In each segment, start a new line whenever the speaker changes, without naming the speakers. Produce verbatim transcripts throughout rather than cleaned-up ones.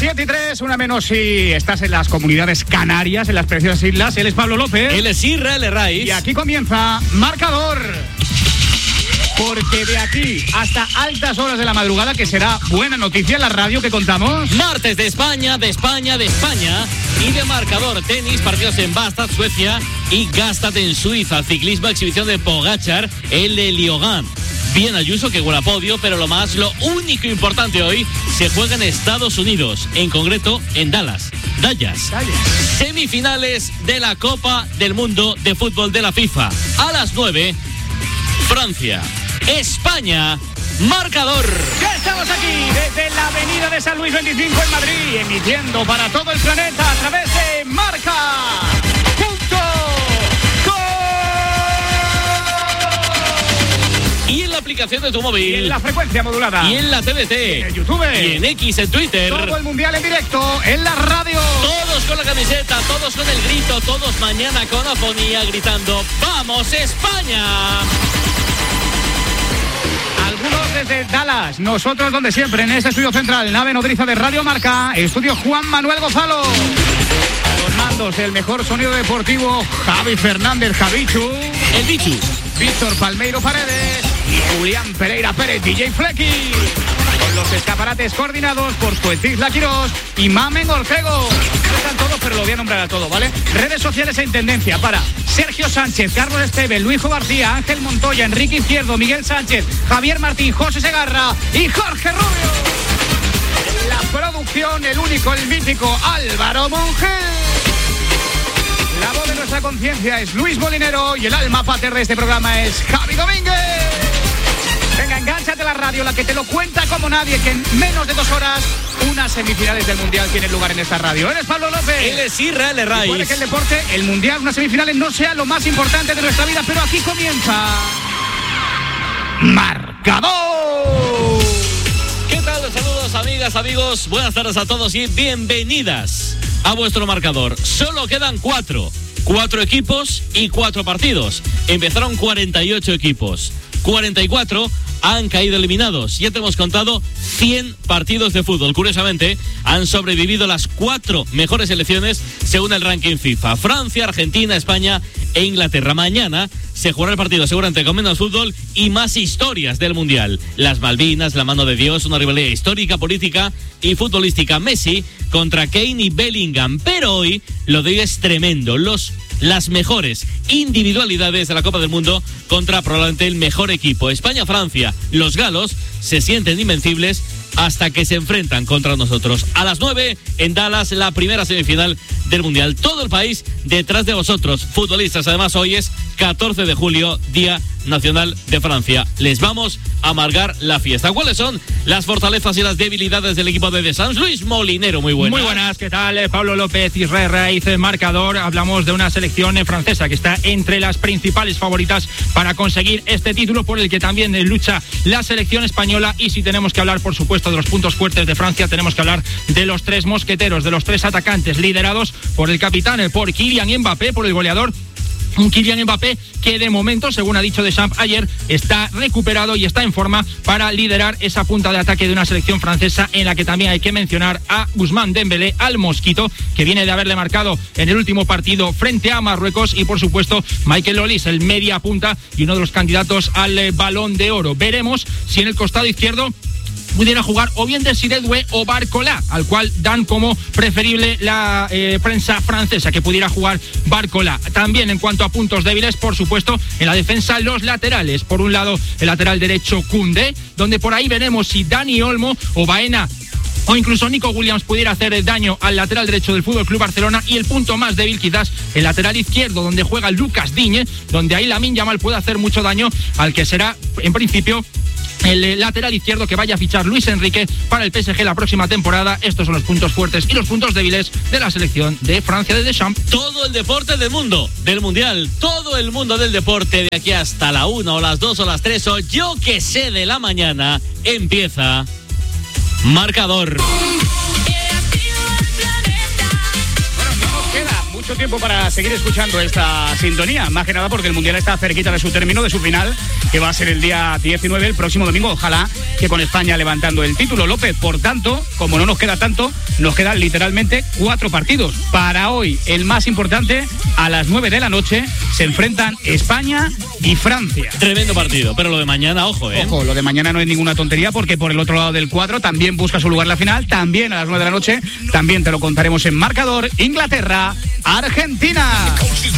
siete y tres, una menos si estás en las comunidades canarias, en las preciosas islas. Él es Pablo López.
Él es Israel Herraiz.
Y aquí comienza Marcador. Porque de aquí hasta altas horas de la madrugada, que será buena noticia en la radio que contamos.
Martes de España, de España, de España. Y de Marcador, tenis, partidos en Bastad, Suecia. Y Gastad en Suiza. Ciclismo, exhibición de Pogačar, el de Liogán. Bien Ayuso, que huele a podio, pero lo más, lo único importante hoy, se juega en Estados Unidos, en concreto en Dallas. Dallas.
Dallas.
Semifinales de la Copa del Mundo de Fútbol de la FIFA. A las nueve, Francia, España, Marcador.
Ya estamos aquí, desde la avenida de San Luis veinticinco en Madrid, emitiendo para todo el planeta a través de Marca.
Y en la aplicación de tu móvil.
Y en la frecuencia modulada.
Y en la T V T.
Y en YouTube.
Y en X, en Twitter.
Todo el mundial en directo, en la radio.
Todos con la camiseta, todos con el grito, todos mañana con afonía gritando ¡Vamos España!
Algunos desde Dallas, nosotros donde siempre, en ese estudio central, nave nodriza de Radio Marca, estudio Juan Manuel Gonzalo. A los mandos, el mejor sonido deportivo, Javi Fernández, Javichu.
El Bichu.
Víctor Palmeiro Paredes y Julián Pereira Pérez, D J Flecky. Con los escaparates coordinados por Fuentisla Quirós y Mamen Ortego. Están todos, pero lo voy a nombrar a todo, ¿vale? Redes sociales en tendencia para Sergio Sánchez, Carlos Esteve, Luijo García, Ángel Montoya, Enrique Izquierdo, Miguel Sánchez, Javier Martín, José Segarra y Jorge Rubio. En la producción, el único, el mítico Álvaro Monge. La voz de nuestra conciencia es Luis Molinero y el alma pater de este programa es Javi Domínguez. Venga, engánchate a la radio, la que te lo cuenta como nadie, que en menos de dos horas unas semifinales del Mundial tienen lugar en esta radio. Eres Pablo López.
Él es Israel Herraiz.
Puede que el deporte, el Mundial, unas semifinales no sea lo más importante de nuestra vida, pero aquí comienza Marcador.
¿Qué tal? Saludos, amigas, amigos. Buenas tardes a todos y bienvenidas a vuestro Marcador. Solo quedan cuatro. Cuatro equipos y cuatro partidos. Empezaron cuarenta y ocho equipos. cuarenta y cuatro han caído eliminados. Ya te hemos contado cien partidos de fútbol. Curiosamente, han sobrevivido las cuatro mejores selecciones según el ranking FIFA. Francia, Argentina, España e Inglaterra. Mañana se jugará el partido seguramente con menos fútbol y más historias del Mundial. Las Malvinas, la mano de Dios, una rivalidad histórica, política y futbolística. Messi contra Kane y Bellingham. Pero hoy lo de hoy es tremendo. Los las mejores individualidades de la Copa del Mundo contra probablemente el mejor equipo. España-Francia, los galos se sienten invencibles hasta que se enfrentan contra nosotros. A las nueve en Dallas, la primera semifinal del Mundial. Todo el país detrás de vosotros, futbolistas. Además, hoy es catorce de julio, Día Nacional de Francia. Les vamos a amargar la fiesta. ¿Cuáles son las fortalezas y las debilidades del equipo de San Luis Molinero? Muy buenas.
Muy buenas, ¿qué tal? Pablo López, Israel Herraiz, Marcador. Hablamos de una selección francesa que está entre las principales favoritas para conseguir este título, por el que también lucha la selección española. Y si tenemos que hablar, por supuesto, de los puntos fuertes de Francia, tenemos que hablar de los tres mosqueteros, de los tres atacantes liderados por el capitán, por Kylian Mbappé, por el goleador. Un Kylian Mbappé que de momento, según ha dicho Deschamps ayer, está recuperado y está en forma para liderar esa punta de ataque de una selección francesa, en la que también hay que mencionar a Ousmane Dembélé, al Mosquito, que viene de haberle marcado en el último partido frente a Marruecos, y por supuesto Michael Olise, el media punta y uno de los candidatos al eh, Balón de Oro. Veremos si en el costado izquierdo pudiera jugar o bien Desiré Doué o Barcola, al cual dan como preferible la eh, prensa francesa, que pudiera jugar Barcola. También en cuanto a puntos débiles, por supuesto, en la defensa los laterales. Por un lado, el lateral derecho Koundé, donde por ahí veremos si Dani Olmo o Baena o incluso Nico Williams pudiera hacer daño al lateral derecho del F C Barcelona. Y el punto más débil quizás el lateral izquierdo, donde juega Lucas Digne, donde ahí Lamine Yamal puede hacer mucho daño al que será en principio el lateral izquierdo que vaya a fichar Luis Enrique para el P S G la próxima temporada. Estos son los puntos fuertes y los puntos débiles de la selección de Francia de Deschamps.
Todo el deporte del mundo, del Mundial, todo el mundo del deporte de aquí hasta la una o las dos o las tres o yo que sé de la mañana, empieza Marcador.
mucho tiempo para seguir escuchando esta sintonía, más que nada porque el Mundial está cerquita de su término, de su final, que va a ser el día diecinueve, el próximo domingo, ojalá que con España levantando el título, López. Por tanto, como no nos queda tanto, nos quedan literalmente cuatro partidos. Para hoy, el más importante, a las nueve de la noche, se enfrentan España y Francia.
Tremendo partido, pero lo de mañana, ojo, ¿eh?
Ojo, lo de mañana no es ninguna tontería, porque por el otro lado del cuadro también busca su lugar en la final, también a las nueve de la noche, también te lo contaremos en marcador, Inglaterra, Argentina.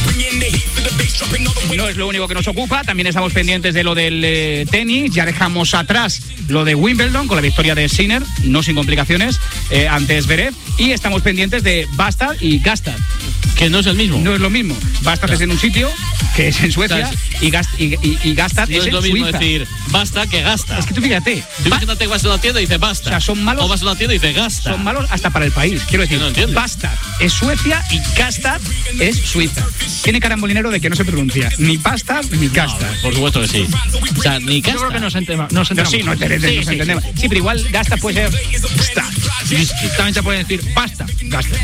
No es lo único que nos ocupa, también estamos pendientes de lo del eh, tenis, ya dejamos atrás lo de Wimbledon con la victoria de Sinner, no sin complicaciones, eh, ante Zverev, y estamos pendientes de Bastad y Gastad.
Que no es el mismo.
No es lo mismo. Bastad es en un sitio, que es en Suecia, y, Gast, y, y, y Gastad
no
es,
es
en
lo mismo
Suiza.
Decir basta que gasta.
Es que tú fíjate.
Tú imagínate que vas a una tienda y dices basta.
O sea, son malos.
O vas a una tienda y dices gasta.
Son malos hasta para el país. Quiero decir,
no entiendo.
Bastad es Suecia y Gastad es Suiza. Tiene carambolinero de que no se pronuncia ni Bastad ni Gastad.
No, por supuesto que sí. O sea, ni Gastad.
Yo creo que nos entendemos. Nos
No, sí, no, entendemos,
sí,
nos
sí,
entendemos.
sí.
Sí, pero igual Gastad puede ser Gastad.
También se puede decir basta, gasta.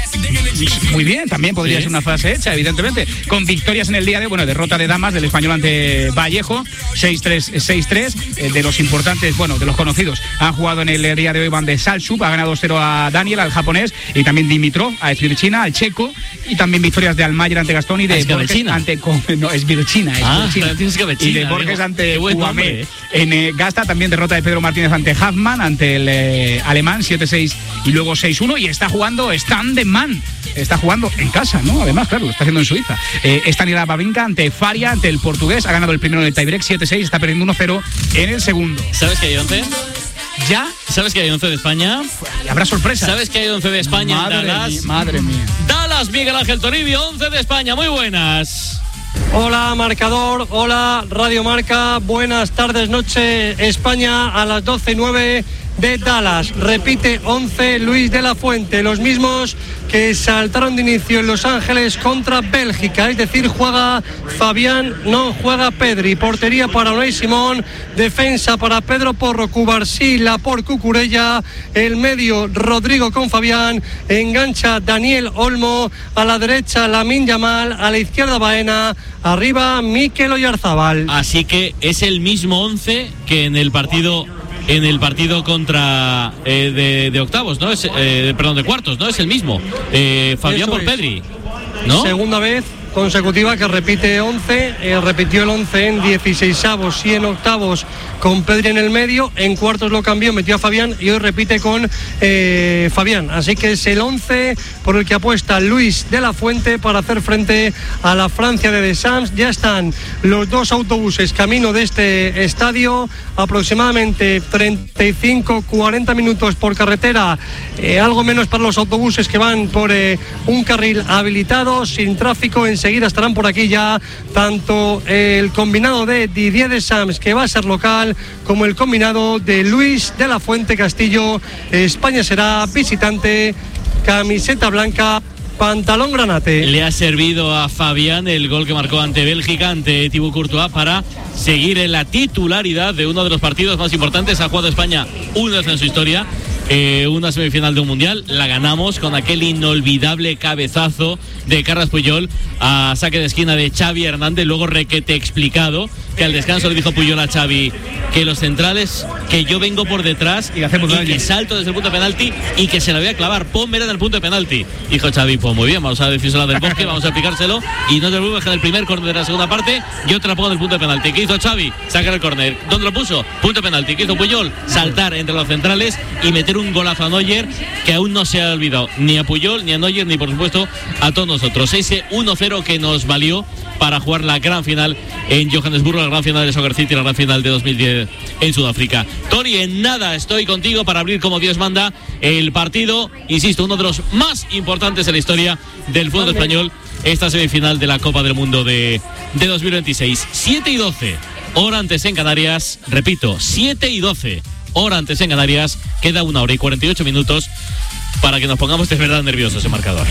Muy bien, también podría
Sí.
ser una frase hecha, evidentemente. Con victorias en el día de, bueno, derrota de damas del español ante Vallejo, seis tres, seis tres, eh, de los importantes, bueno, de los conocidos. Han jugado en el día de hoy Van de Salchuk, ha ganado dos cero a Daniel, al japonés, y también Dimitrov, a Esvirchina, al checo, y también victorias de Almayer ante Gastón y de
¿Es
Borges
Gabelchina?
ante... No, es Virchina, es
Ah,
Virchina.
tienes Gabelchina,
Y de Borges
digo,
ante
qué buen
Guamé.
nombre, ¿eh?
En eh, Gasta también derrota de Pedro Martínez ante Huffman, ante el eh, alemán, siete seis y luego seis uno, y está jugando Stan de Man. Está jugando en casa, ¿no? Además, claro, lo está haciendo en Suiza. Eh, Stanislav Wawrinka ante Faria, ante el portugués. Ha ganado el primero en el tiebreak, siete seis. Está perdiendo uno cero en el segundo.
¿Sabes que hay once?
¿Ya?
¿Sabes que hay once de España?
Y habrá sorpresa.
¿Sabes que hay once de España
Madre
en Dallas?
mía, madre mía.
Dallas, Miguel Ángel Toribio, once de España. Muy buenas.
Hola marcador, hola Radio Marca, buenas tardes, noche España a las doce y nueve de Dallas. Repite once Luis de la Fuente, los mismos que saltaron de inicio en Los Ángeles contra Bélgica, es decir, juega Fabián, no juega Pedri, portería para Unai Simón, defensa para Pedro Porro, Cubarsí, Laporte, Cucurella, el medio Rodrigo con Fabián, engancha Daniel Olmo, a la derecha Lamine Yamal, a la izquierda Baena, arriba Mikel Oyarzabal.
Así que es el mismo once que en el partido en el partido contra eh, de, de octavos, ¿no? Es, eh, perdón, de cuartos, ¿no? Es el mismo. Eh, Fabián
Eso
por
es.
Pedri, ¿no?
Segunda vez consecutiva que repite once, eh, repitió el once en dieciseisavos y en octavos con Pedri en el medio, en cuartos lo cambió, metió a Fabián y hoy repite con eh, Fabián, así que es el once por el que apuesta Luis de la Fuente para hacer frente a la Francia de Deschamps. Ya están los dos autobuses camino de este estadio, aproximadamente treinta y cinco cuarenta minutos por carretera, eh, algo menos para los autobuses que van por eh, un carril habilitado, sin tráfico. Enseguida estarán por aquí ya tanto el combinado de Didier Deschamps, que va a ser local, como el combinado de Luis de la Fuente Castillo. España será visitante, camiseta blanca, pantalón granate.
Le ha servido a Fabián el gol que marcó ante Bélgica, ante Thibaut Courtois, para seguir en la titularidad de uno de los partidos más importantes. Ha jugado España una vez en su historia, eh, una semifinal de un mundial. La ganamos con aquel inolvidable cabezazo de Carles Puyol a saque de esquina de Xavi Hernández. Luego requete explicado que al descanso le dijo Puyol a Xavi que los centrales, que yo vengo por detrás
y, hacemos
y que salto desde el punto de penalti y que se la voy a clavar, pónmela en el punto de penalti. Dijo Xavi, pues muy bien, vamos a decírselo del Bosque, vamos a explicárselo y no te preocupes que en el primer córner de la segunda parte yo te la pongo en el punto de penalti. ¿Qué hizo Xavi? Sacar el córner. ¿Dónde lo puso? Punto de penalti. ¿Qué hizo Puyol? Saltar entre los centrales y meter un golazo a Neuer, que aún no se ha olvidado ni a Puyol, ni a Neuer, ni por supuesto a todos nosotros. Ese uno cero que nos valió para jugar la gran final en Johannesburgo, la gran final de Soccer City, la gran final de dos mil diez en Sudáfrica. Tori, en nada estoy contigo para abrir como Dios manda el partido, insisto, uno de los más importantes en la historia del fútbol español, esta semifinal de la Copa del Mundo de, de dos mil veintiséis. siete y doce, hora antes en Canarias, repito, siete y doce, hora antes en Canarias, queda una hora y cuarenta y ocho minutos para que nos pongamos de verdad nerviosos en marcador.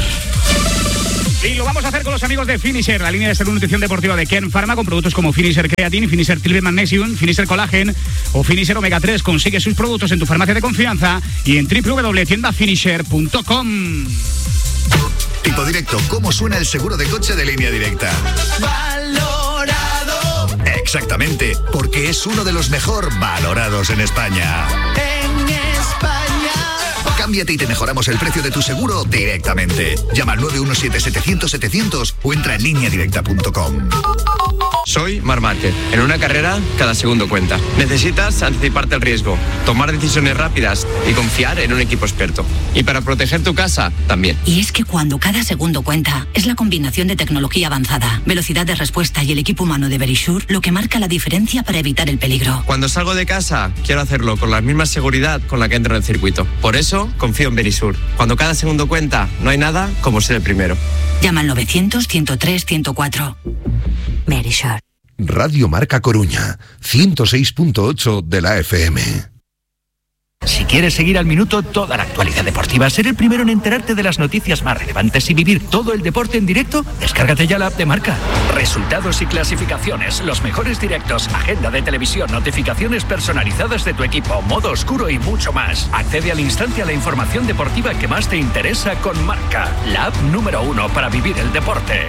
Y lo vamos a hacer con los amigos de Finisher, la línea de salud nutrición deportiva de Ken Pharma, con productos como Finisher Creatine, Finisher Triple Magnesium, Finisher Collagen o Finisher Omega tres. Consigue sus productos en tu farmacia de confianza y en w w w punto tienda finisher punto com.
Tipo Directo, ¿cómo suena el seguro de coche de Línea Directa?
Valorado.
Exactamente, porque es uno de los mejor valorados en España.
En España.
Cámbiate y te mejoramos el precio de tu seguro directamente. Llama al nueve uno siete, setecientos, setecientos o entra en línea directa punto com.
Soy Marc Márquez. En una carrera, cada segundo cuenta. Necesitas anticiparte al riesgo, tomar decisiones rápidas y confiar en un equipo experto. Y para proteger tu casa, también.
Y es que cuando cada segundo cuenta, es la combinación de tecnología avanzada, velocidad de respuesta y el equipo humano de Verisure lo que marca la diferencia para evitar el peligro.
Cuando salgo de casa, quiero hacerlo con la misma seguridad con la que entro en el circuito. Por eso, confío en Verisure. Cuando cada segundo cuenta, no hay nada como ser el primero.
Llama al novecientos, ciento tres, ciento cuatro. Verisure.
Radio Marca Coruña, ciento seis punto ocho de la F M.
Si quieres seguir al minuto toda la actualidad deportiva, ser el primero en enterarte de las noticias más relevantes y vivir todo el deporte en directo, descárgate ya la app de Marca. Resultados y clasificaciones, los mejores directos, agenda de televisión, notificaciones personalizadas de tu equipo, modo oscuro y mucho más. Accede al instante a la información deportiva que más te interesa con Marca, la app número uno para vivir el deporte.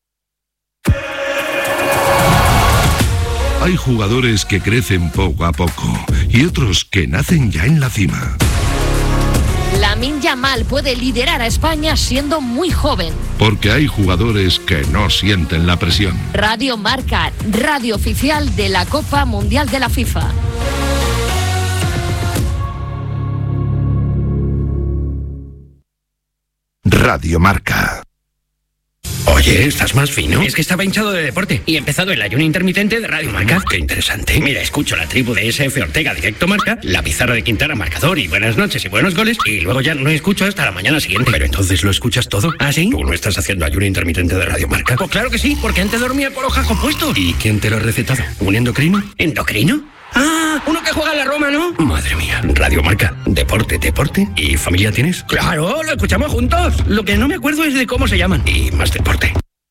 Hay jugadores que crecen poco a poco y otros que nacen ya en la cima.
Lamine Yamal puede liderar a España siendo muy joven.
Porque hay jugadores que no sienten la presión.
Radio Marca, radio oficial de la Copa Mundial de la FIFA.
Radio Marca.
Oye, ¿estás más fino? Es que estaba hinchado de deporte y he empezado el ayuno intermitente de Radio Marca. Qué interesante. Mira, escucho la tribu de S F Ortega Directo Marca, la pizarra de Quintana Marcador y buenas noches y buenos goles, y luego ya no escucho hasta la mañana siguiente. Pero entonces lo escuchas todo. ¿Ah, sí? ¿Tú no estás haciendo ayuno intermitente de Radio Marca? Pues claro que sí, porque antes dormía con los jajos puestos. ¿Y quién te lo ha recetado? ¿Un endocrino? ¿Endocrino? Ah, uno que juega en la Roma, ¿no? Madre mía, Radio Marca, deporte, deporte. ¿Y familia tienes? Claro, lo escuchamos juntos. Lo que no me acuerdo es de cómo se llaman. Y más deporte.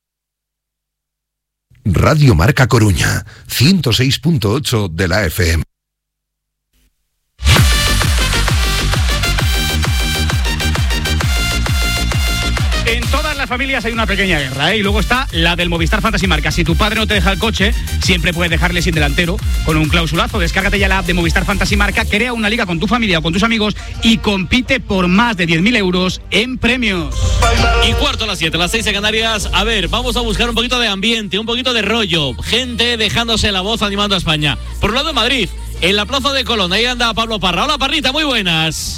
Radio Marca Coruña, ciento seis punto ocho de la F M.
En todas las familias hay una pequeña guerra, ¿eh? Y luego está la del Movistar Fantasy Marca. Si tu padre no te deja el coche, siempre puedes dejarle sin delantero con un clausulazo. Descárgate ya la app de Movistar Fantasy Marca, crea una liga con tu familia o con tus amigos y compite por más de diez mil euros en premios.
Y cuarto a las siete, las seis en Canarias. A ver, vamos a buscar un poquito de ambiente, un poquito de rollo. Gente dejándose la voz animando a España. Por un lado en Madrid, en la plaza de Colón, ahí anda Pablo Parra. Hola, Parrita, muy buenas.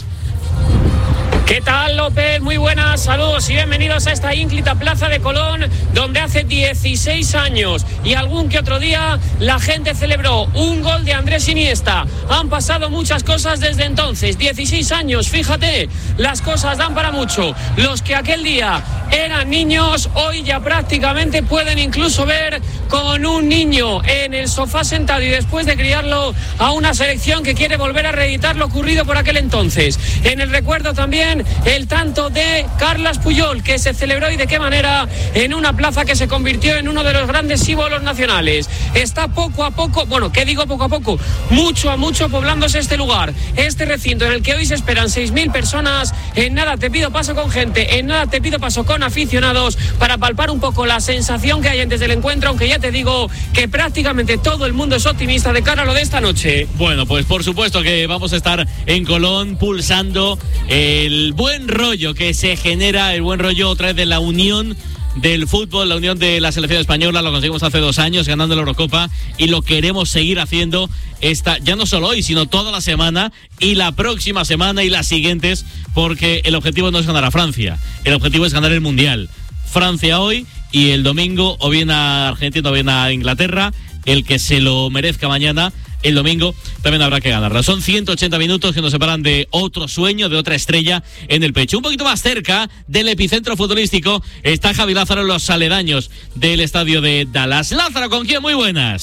¿Qué tal, López? Muy buenas, saludos y bienvenidos a esta ínclita plaza de Colón, donde hace dieciséis años y algún que otro día la gente celebró un gol de Andrés Iniesta. Han pasado muchas cosas desde entonces, dieciséis años, fíjate, las cosas dan para mucho. Los que aquel día eran niños, hoy ya prácticamente pueden incluso ver con un niño en el sofá sentado y después de criarlo a una selección que quiere volver a reeditar lo ocurrido por aquel entonces. En el recuerdo también el tanto de Carles Puyol, que se celebró y de qué manera en una plaza que se convirtió en uno de los grandes símbolos nacionales. Está poco a poco, bueno, ¿qué digo poco a poco? Mucho a mucho poblándose este lugar, este recinto en el que hoy se esperan seis mil personas. En nada te pido paso con gente, en nada te pido paso con aficionados para palpar un poco la sensación que hay antes del encuentro, aunque ya te digo que prácticamente todo el mundo es optimista de cara a lo de esta noche.
Bueno, pues por supuesto que vamos a estar en Colón pulsando el buen rollo que se genera, el buen rollo otra vez de la unión del fútbol, la unión de la selección española. Lo conseguimos hace dos años ganando la Eurocopa y lo queremos seguir haciendo esta, ya no solo hoy, sino toda la semana y la próxima semana y las siguientes, porque el objetivo no es ganar a Francia, el objetivo es ganar el Mundial. Francia hoy y el domingo o bien a Argentina o bien a Inglaterra, el que se lo merezca mañana. El domingo también habrá que ganarla. Son ciento ochenta minutos que nos separan de otro sueño, de otra estrella en el pecho. Un poquito más cerca del epicentro futbolístico está Javi Lázaro en los aledaños del estadio de Dallas. Lázaro, ¿con quién? Muy buenas.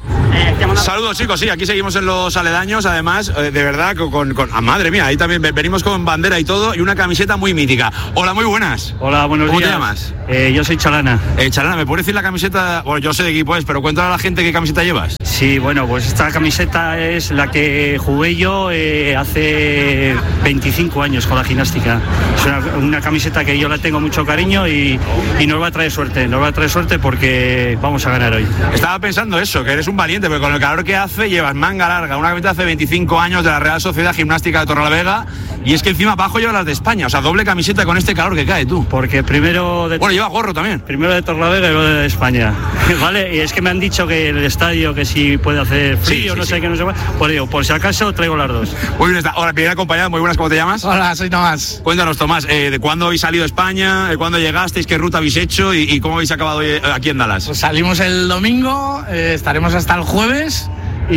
Saludos, chicos, sí, aquí seguimos en los aledaños, además, eh, de verdad, con, con, con ah, madre mía, ahí también venimos con bandera y todo, y una camiseta muy mítica. Hola, muy buenas.
Hola, buenos
¿Cómo
días.
¿Cómo te llamas?
Eh, yo soy Chalana.
Eh, Chalana, ¿me puedes decir la camiseta? Bueno, yo sé de equipo es, pero cuéntale a la gente qué camiseta llevas.
Sí, bueno, pues esta camiseta es la que jugué yo eh, hace veinticinco años con la gimnástica. Es una, una camiseta que yo la tengo mucho cariño y, y nos va a traer suerte, nos va a traer suerte porque vamos a ganar hoy.
Estaba pensando eso, que eres un valiente, pero con el calor que hace llevas manga larga, una camiseta hace veinticinco años de la Real Sociedad Gimnástica de Torrelavega, y es que encima abajo llevas las de España, o sea, doble camiseta con este calor que cae tú.
Porque primero de...
Bueno, lleva gorro también.
Primero de Torrelavega y luego de España, ¿vale? Y es que me han dicho que el estadio, que si puede hacer frío, sí, sí, no sé sí. qué, no sé qué, pues digo, por si acaso traigo las dos.
Muy bien, está. Ahora, bien acompañado, muy buenas, ¿cómo te llamas?
Hola, soy Tomás.
Cuéntanos, Tomás, eh, ¿de cuándo habéis salido a España? ¿De cuándo llegasteis? ¿Qué ruta habéis hecho? ¿Y, y cómo habéis acabado hoy aquí en Dallas?
Pues salimos el domingo, eh, estaremos hasta el jueves.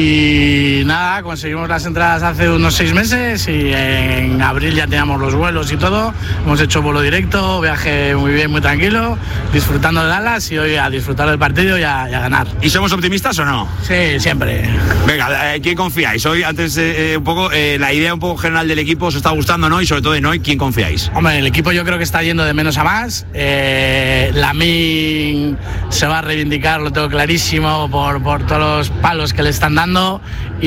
Y nada, conseguimos las entradas hace unos seis meses y en abril ya teníamos los vuelos y todo. Hemos hecho vuelo directo, viaje muy bien, muy tranquilo, disfrutando de Dallas y hoy a disfrutar del partido y a, y a ganar.
¿Y somos optimistas o no?
Sí, siempre.
Venga, ¿en quién confiáis? Hoy, antes eh, un poco, eh, la idea un poco general del equipo os está gustando, ¿no? Y sobre todo en hoy, ¿quién confiáis?
Hombre, el equipo yo creo que está yendo de menos a más. Eh, Lamine se va a reivindicar, lo tengo clarísimo, por, por todos los palos que le están dando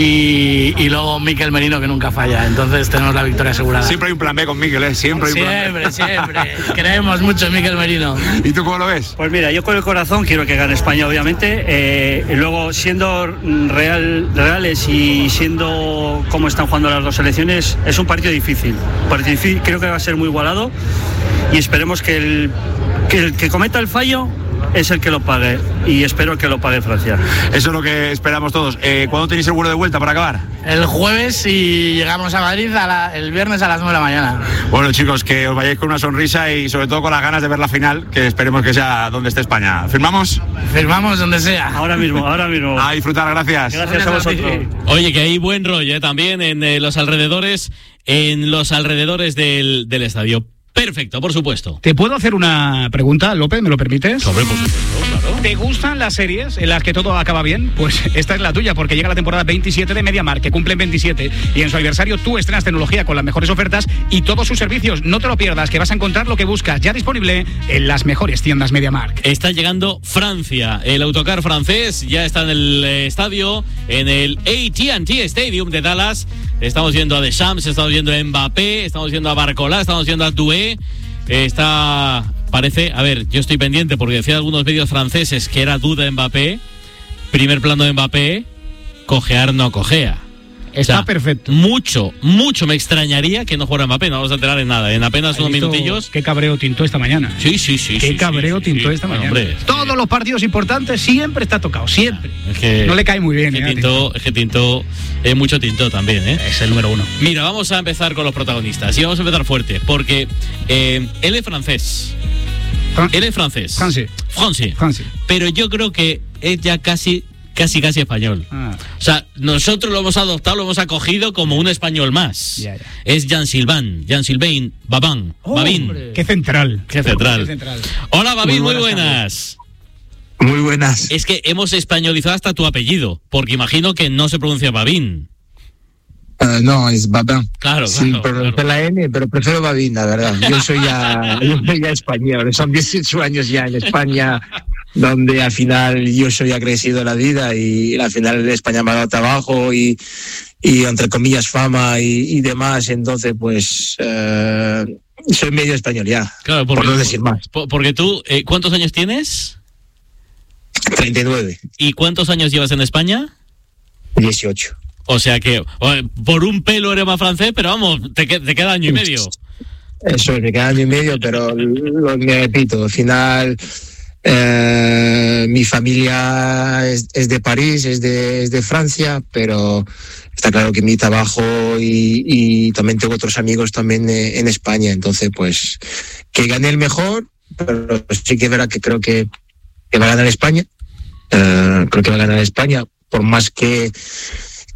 y, y luego Mikel Merino que nunca falla, entonces tenemos la victoria asegurada.
Siempre hay un plan B con Mikel, ¿eh? Siempre hay un
siempre,
plan B.
Siempre, siempre. Creemos mucho en Mikel Merino.
¿Y tú cómo lo ves?
Pues mira, yo con el corazón quiero que gane España, obviamente. Eh, y luego, siendo real, reales y siendo como están jugando las dos selecciones, es un partido difícil. Partido difícil, creo que va a ser muy igualado y esperemos que el que, el que cometa el fallo es el que lo pague y espero que lo pague Francia.
Eso es lo que esperamos todos. Eh, ¿Cuándo tenéis el vuelo de vuelta para acabar?
El jueves y llegamos a Madrid a la, el viernes a las nueve de la mañana.
Bueno, chicos, que os vayáis con una sonrisa y sobre todo con las ganas de ver la final, que esperemos que sea donde esté España. ¿Firmamos?
Firmamos donde sea.
Ahora mismo, ahora mismo.
A disfrutar, gracias.
Gracias a vosotros.
Oye, que hay buen rollo ¿eh? también en eh, los alrededores, en los alrededores del, del estadio. Perfecto, por supuesto.
¿Te puedo hacer una pregunta, López? ¿Me lo permites?
Sobre, por supuesto, claro.
¿Te gustan las series en las que todo acaba bien? Pues esta es la tuya, porque llega la temporada veintisiete de MediaMarkt, que cumplen veintisiete, y en su aniversario tú estrenas tecnología con las mejores ofertas y todos sus servicios. No te lo pierdas, que vas a encontrar lo que buscas, ya disponible en las mejores tiendas MediaMarkt.
Está llegando Francia, el autocar francés ya está en el eh, estadio, en el A T and T Stadium de Dallas. Estamos viendo a Deschamps, estamos viendo a Mbappé, estamos viendo a Barcola, estamos viendo a Doué. Está, parece, a ver, yo estoy pendiente porque decían algunos medios franceses que era duda Mbappé, primer plano de Mbappé, cojear no cojea.
Está
o sea,
perfecto.
Mucho, mucho me extrañaría que no jugara Mbappé, no vamos a enterar en nada, en apenas unos minutillos.
Qué cabreo tintó esta mañana.
Sí, sí, sí.
Qué
sí,
cabreo
sí,
tintó
sí,
esta
sí.
mañana.
Hombre,
Todos
sí.
los partidos importantes siempre está tocado, siempre.
Es que,
no le cae muy bien.
Es que
¿eh?
Tinto, es que Tinto, es mucho Tinto también, ¿eh?
Es el número uno.
Mira, vamos a empezar con los protagonistas y vamos a empezar fuerte, porque eh, él es francés.
Fran-
él es francés.
Francés.
Francés.
Francés.
Pero yo creo que es ya casi, casi, casi español.
Ah.
O sea, nosotros lo hemos adoptado, lo hemos acogido como un español más.
Ya, ya.
Es Jean Sylvain, Jean Sylvain, Babin,
Oh,
Babin.
hombre. Qué central.
Qué central.
Qué central.
Hola, Babin, muy,
Muy buenas
buenas.
Muy buenas.
Es que hemos españolizado hasta tu apellido, porque imagino que no se pronuncia Babin.
Uh, no, es Babin.
Claro,
Sí,
claro,
pronuncié
claro.
la N, pero prefiero Babin, la verdad. Yo soy ya, yo soy ya español. Son dieciocho años ya en España, donde al final yo soy crecido en la vida y al final España me ha dado trabajo y, y entre comillas fama y, y demás. Entonces, pues, eh, soy medio español ya,
Claro, porque,
por no decir más.
por- porque tú, eh, ¿cuántos años tienes?
treinta y nueve,
¿Y cuántos años llevas en España?
dieciocho.
O sea que eh, por un pelo eres más francés, pero vamos, te, que- te queda año y medio.
Eso, me queda año y medio, pero lo me repito, al final eh, mi familia es, es de París, es de, es de Francia, pero está claro que mi trabajo y, y también tengo otros amigos también eh, en España, entonces pues que gane el mejor, pero sí que es verdad que creo que, que va a ganar España, eh, creo que va a ganar España, por más que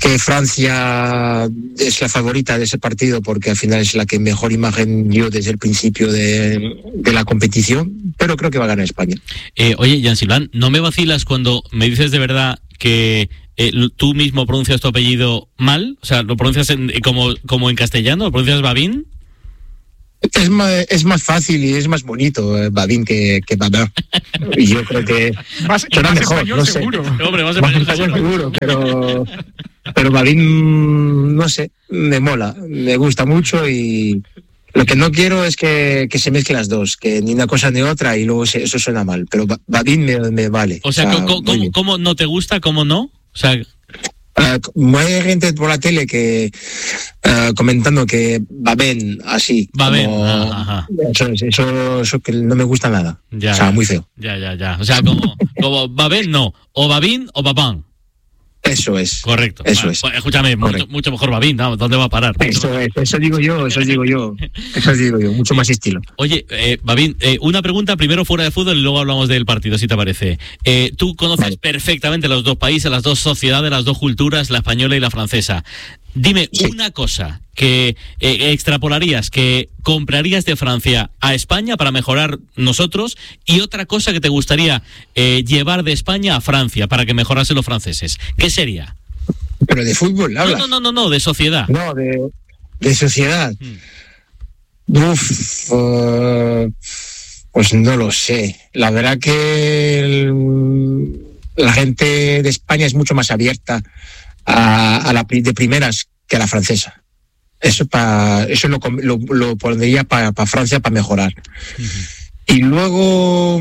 que Francia es la favorita de ese partido porque al final es la que mejor imagen dio desde el principio de, de la competición, pero creo que va a ganar España.
Eh, oye, Jan Silván, ¿no me vacilas cuando me dices de verdad que eh, tú mismo pronuncias tu apellido mal? O sea, ¿lo pronuncias en, como, como en castellano? ¿Lo pronuncias Babín?
Es más, es más fácil y es más bonito eh, Babín que, que Babin. Y yo creo que
más,
suena
más
mejor,
español
no
seguro.
sé.
No, hombre, más
Más
español
español
seguro.
seguro, pero, pero Babín, no sé, me mola, me gusta mucho y lo que no quiero es que, que se mezclen las dos, que ni una cosa ni otra y luego se, eso suena mal, pero Babín me, me vale.
O sea,
o sea
¿cómo, cómo, ¿cómo no te gusta? ¿Cómo no? O sea...
Uh, hay gente por la tele que uh, comentando que Babén así
Babén,
como,
ajá.
Eso, eso, eso que no me gusta nada,
Ya,
o sea, muy feo.
Ya, ya, ya. O sea, como, como Babén no, o Babín o Babán.
Eso es.
Correcto.
Eso
bueno,
es.
Pues, escúchame, mucho, mucho mejor Babín, ¿no? ¿Dónde va a parar?
Eso es, eso digo yo, eso digo yo, eso digo yo, mucho más estilo.
Oye, eh, Babín, eh, una pregunta primero fuera de fútbol y luego hablamos del partido, si te parece. Eh, tú conoces vale. perfectamente los dos países, las dos sociedades, las dos culturas, la española y la francesa. Dime sí. una cosa que eh, extrapolarías, que comprarías de Francia a España para mejorar nosotros y otra cosa que te gustaría eh, llevar de España a Francia para que mejorasen los franceses. ¿Qué sería?
Pero de fútbol, ¿hablas?
No, no, no, no, de sociedad.
No, de, de sociedad. Hmm. Uf, uh, pues no lo sé. La verdad que el, la gente de España es mucho más abierta a, a la de primeras que a la francesa. Eso pa, eso lo, lo, lo pondría para pa Francia para mejorar. Uh-huh. Y luego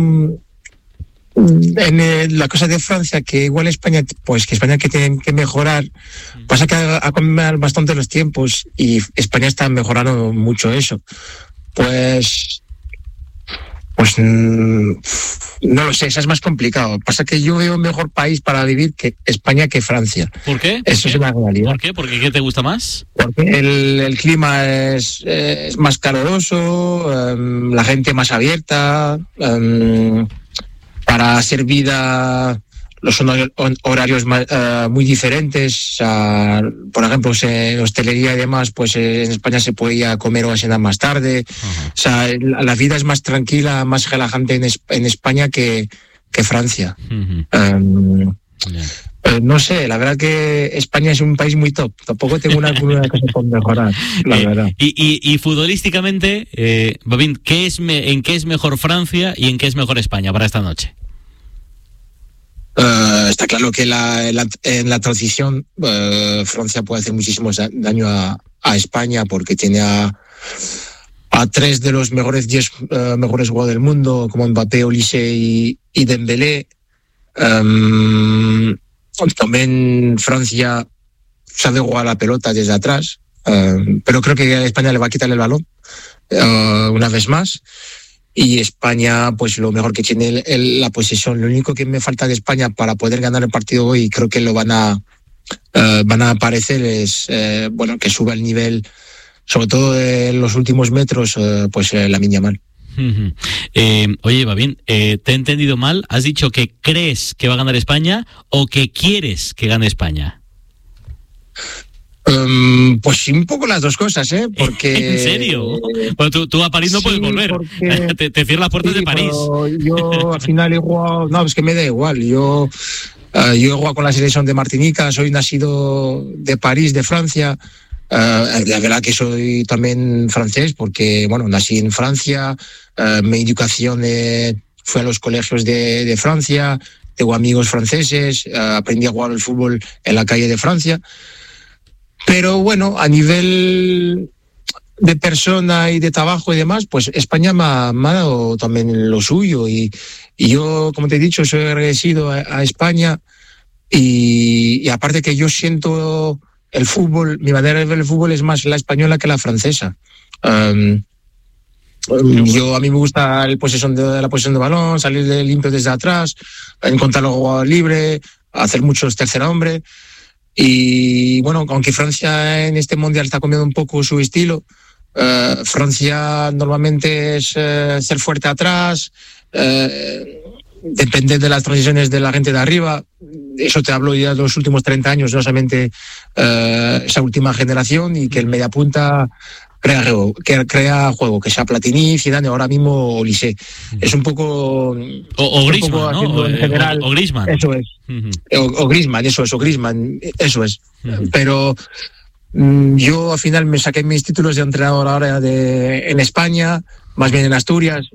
en el, la cosa de Francia, que igual España, pues que España que tiene que mejorar, uh-huh. pasa que ha, ha cambiado bastante los tiempos y España está mejorando mucho eso. Pues Pues no lo sé, eso es más complicado. Pasa que yo veo un mejor país para vivir que España que Francia.
¿Por qué? ¿Por
eso
qué?
es una realidad.
¿Por qué? ¿Porque qué te gusta más?
Porque el, el clima es, es más caluroso, um, la gente más abierta, um, para hacer vida los horarios más, uh, muy diferentes. Uh, por ejemplo, en hostelería y demás, pues en España se puede ir a comer o a cenar más tarde. Uh-huh. O sea, la, la vida es más tranquila, más relajante en, es, en España que, que Francia. Uh-huh. Um, yeah. eh, no sé, la verdad que España es un país muy top. Tampoco tengo una, una cosa por mejorar, la
eh,
verdad.
Y, y, y futbolísticamente, eh, Babín, ¿qué es me, ¿en qué es mejor Francia y en qué es mejor España para esta noche?
Uh, está claro que la, la, en la transición uh, Francia puede hacer muchísimo daño a, a España porque tiene a, a tres de los mejores diez uh, mejores jugadores del mundo como Mbappé, Olise y, y Dembélé. Um, también Francia sabe jugar la pelota desde atrás, uh, pero creo que a España le va a quitar el balón uh, una vez más. Y España, pues lo mejor que tiene el, el, la posesión. Lo único que me falta de España para poder ganar el partido hoy, y creo que lo van a uh, van a aparecer, es uh, bueno que suba el nivel, sobre todo en los últimos metros, uh, pues uh, Lamine Yamal.
Uh-huh. eh, oye, Babín, eh, ¿te he entendido mal? ¿Has dicho que crees que va a ganar España o que quieres que gane España?
Um, pues un poco las dos cosas, ¿eh? Porque...
¿En serio? Bueno, tú, tú a París no sí, puedes volver. Porque... Te, te cierran las puertas sí, de París.
Yo al final he jugado... No, es que me da igual. Yo, uh, yo he jugado con la selección de Martinica, soy nacido de París, de Francia. Uh, la verdad que soy también francés porque, bueno, nací en Francia. Uh, mi educación eh, fue a los colegios de, de Francia. Tengo amigos franceses. Uh, aprendí a jugar al fútbol en la calle de Francia. Pero bueno, a nivel de persona y de trabajo y demás, pues España me ha, me ha dado también lo suyo. Y, y yo, como te he dicho, soy agradecido a, a España. Y, y aparte que yo siento el fútbol, mi manera de ver el fútbol es más la española que la francesa. Um, yo a mí me gusta el posesión de, la posesión de balón, salir de limpio desde atrás, encontrar los jugadores libres, hacer muchos tercer hombre. Y bueno, aunque Francia en este mundial está comiendo un poco su estilo, eh, Francia normalmente es eh, ser fuerte atrás, eh, depender de las transiciones de la gente de arriba. eso te hablo ya de los últimos treinta años, no solamente uh, esa última generación, y que el mediapunta crea juego, que crea juego, que sea Platini, Zidane, ahora mismo Olise. Es un poco...
O, o Griezmann, ¿no? O,
en general,
o, o Griezmann.
Eso es.
Uh-huh.
O, o Griezmann, eso es, o Griezmann, eso es. Uh-huh. Pero mm, yo al final me saqué mis títulos de entrenador ahora de, en España, más bien en Asturias,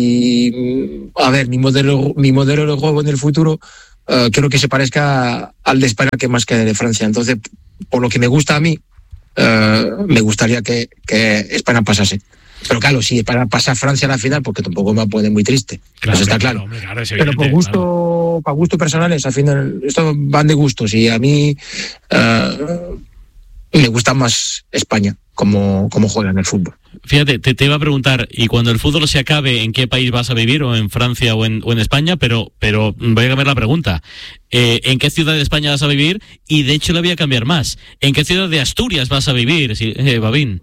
y a ver, mi modelo, mi modelo de juego en el futuro uh, quiero que se parezca al de España que más que de Francia. Entonces, por lo que me gusta a mí, Uh, me gustaría que, que España pasase. Pero claro, si España pasa a Francia a la final, porque tampoco me pone muy triste. Claro, eso está claro. claro, claro Pero por gusto, claro. para gusto personales, al final, esto van de gustos. Y a mí uh, me gusta más España, como, como juega en el fútbol.
Fíjate, te, te iba a preguntar, y cuando el fútbol se acabe, ¿en qué país vas a vivir? ¿O en Francia o en, o en España? Pero, pero voy a cambiar la pregunta. Eh, ¿En qué ciudad de España vas a vivir? Y de hecho la voy a cambiar más. ¿En qué ciudad de Asturias vas a vivir, eh, Babín?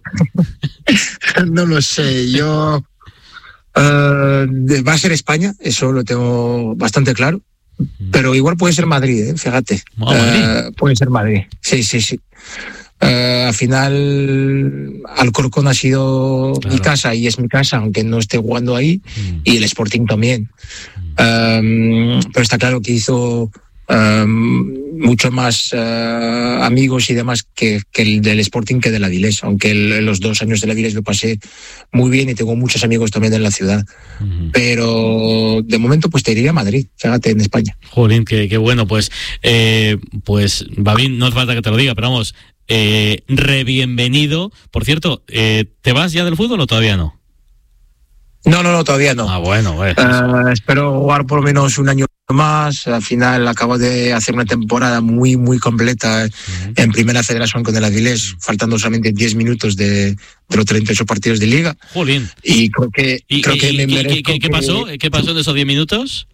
No lo sé. Yo... Uh, va a ser España, eso lo tengo bastante claro. Pero igual puede ser Madrid, ¿eh? Fíjate.
¿Oh, Madrid?
Uh, puede ser Madrid. Sí, sí, sí. Uh, al final Alcorcón ha sido claro. mi casa y es mi casa, aunque no esté jugando ahí, mm. y el Sporting también. Mm. Um, pero está claro que hizo um, mucho más uh, amigos y demás que, que el del Sporting que de la Avilés, aunque el, los dos años de la Avilés lo pasé muy bien y tengo muchos amigos también en la ciudad. Mm. Pero de momento pues te iría a Madrid, fíjate, en España.
Jolín, qué, qué bueno, pues eh, pues Babín, no hace falta que te lo diga, pero vamos, Eh, re bienvenido. Por cierto, eh, ¿te vas ya del fútbol o todavía no?
No, no, no, todavía no.
Ah, bueno, bueno.
Uh, espero jugar por lo menos un año más. Al final acabo de hacer una temporada muy, muy completa uh-huh. en Primera Federación con el Avilés, faltando solamente diez minutos de, de los treinta y ocho partidos de Liga.
Jolín.
Y creo que,
¿Y,
creo
y,
que
y,
me merezco
¿qué, qué, qué pasó? ¿Qué pasó en esos diez minutos?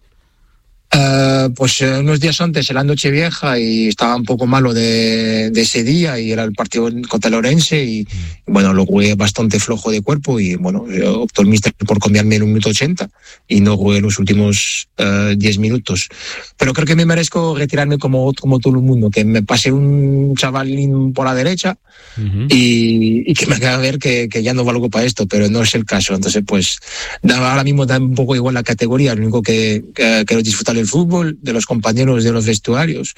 Uh, pues uh, unos días antes era Nochevieja y estaba un poco malo de, de ese día, y era el partido contra el Orense y, y bueno, lo jugué bastante flojo de cuerpo y bueno, optó el míster por cambiarme en un minuto ochenta y no jugué los últimos uh, diez minutos. Pero creo que me merezco retirarme como, como todo el mundo, que me pase un chavalín por la derecha uh-huh. y, y que me haga ver que, que ya no valgo para esto, pero no es el caso. Entonces pues ahora mismo da un poco igual la categoría, lo único que, que quiero disfrutar del fútbol, de los compañeros, de los vestuarios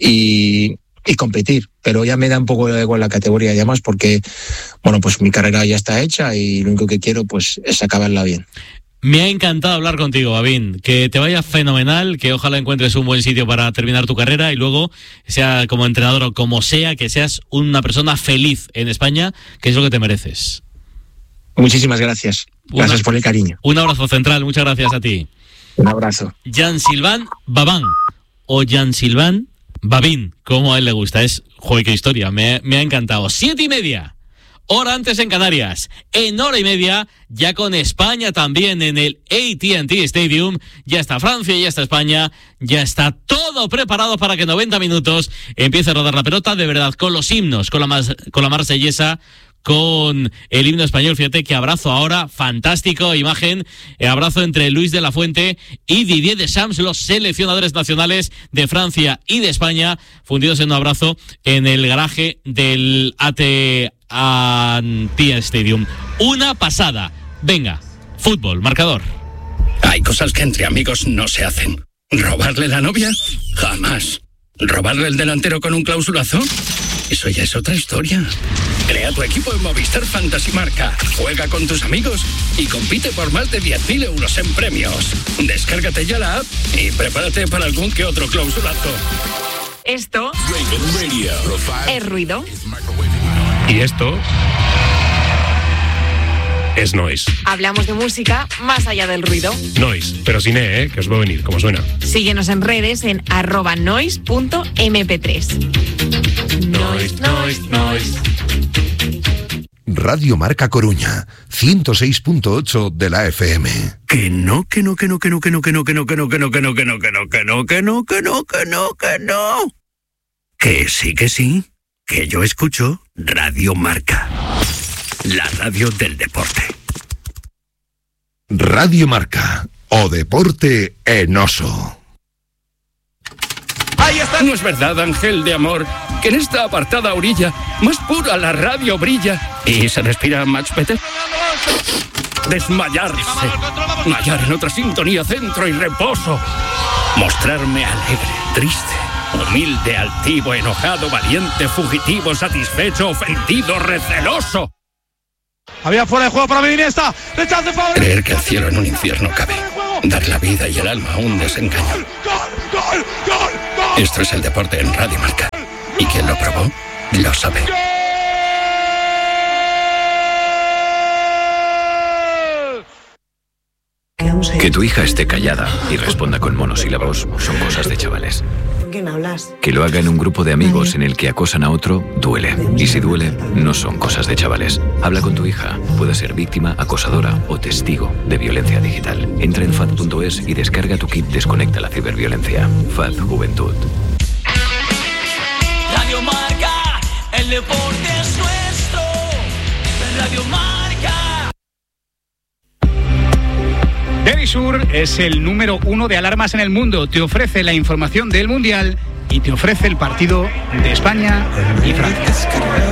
y, y competir, pero ya me da un poco de igual la categoría, ya más porque bueno, pues mi carrera ya está hecha y lo único que quiero pues es acabarla bien.
Me ha encantado hablar contigo, Babín, que te vaya fenomenal, que ojalá encuentres un buen sitio para terminar tu carrera y luego, sea como entrenador o como sea, que seas una persona feliz en España, que es lo que te mereces.
Muchísimas gracias. Gracias una, por el cariño.
Un abrazo central, muchas gracias a ti.
Un abrazo.
Jean-Sylvain Babin, o Jean-Sylvain Babin, como a él le gusta. Es, joder, qué historia, me, me ha encantado. Siete y media, hora antes en Canarias. En hora y media, ya con España también en el A T and T Stadium. Ya está Francia, ya está España, ya está todo preparado para que en noventa minutos empiece a rodar la pelota, de verdad, con los himnos, con la, mas, con la marsellesa, con el himno español. Fíjate que abrazo ahora, fantástico, imagen, eh, abrazo entre Luis de la Fuente y Didier Deschamps, los seleccionadores nacionales de Francia y de España, fundidos en un abrazo en el garaje del A T and T Stadium. Una pasada. Venga, fútbol, marcador.
Hay cosas que entre amigos no se hacen. ¿Robarle la novia? Jamás. ¿Robarle el delantero con un clausulazo? Eso ya es otra historia. Crea tu equipo en Movistar Fantasy Marca. Juega con tus amigos y compite por más de diez mil euros en premios. Descárgate ya la app y prepárate para algún que otro clausulazo.
Esto es ruido.
Y esto es noise.
Hablamos de música más allá del ruido.
Noise, pero sin E, ¿eh? Que os va a venir, como suena.
Síguenos en redes en arroba noise punto eme pe tres.
Noise, noise, noise.
Radio Marca Coruña, ciento seis punto ocho de la F M.
Que no, que no, que no, que no, que no, que no, que no, que no, que no, que no, que no, que no, que no, que no, que no, que no, que no. Que sí, que sí, que yo escucho Radio Marca, la radio del deporte.
Radio Marca, o deporte en oso.
Ahí está. No es verdad, ángel de amor, que en esta apartada orilla más pura la radio brilla y se respira much better. Desmayarse, hallar en otra sintonía centro y reposo, mostrarme alegre, triste, humilde, altivo, enojado, valiente, fugitivo, satisfecho, ofendido, receloso.
Había fuera de juego para mi Iniesta. Rechace para...
Creer que el cielo en un infierno cabe, dar la vida y el alma a un desengaño. Esto es el deporte en Radio Marca, y quien lo probó lo sabe.
Que tu hija esté callada y responda con monosílabos son cosas de chavales.
¿Con quién hablas?
Que lo haga en un grupo de amigos en el que acosan a otro, duele. Y si duele, no son cosas de chavales. Habla con tu hija. Puede ser víctima, acosadora o testigo de violencia digital. Entra en F A D punto es y descarga tu kit Desconecta la ciberviolencia. F A D Juventud.
Radio Marca, el deporte es nuestro. Radio Marca.
Verisur es el número uno de alarmas en el mundo. Te ofrece la información del Mundial y te ofrece el partido de España y Francia.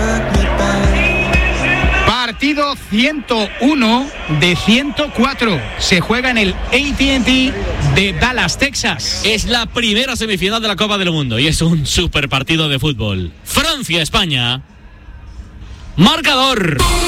Partido ciento uno de ciento cuatro. Se juega en el A T and T de Dallas, Texas.
Es la primera semifinal de la Copa del Mundo y es un super partido de fútbol. Francia-España. Marcador.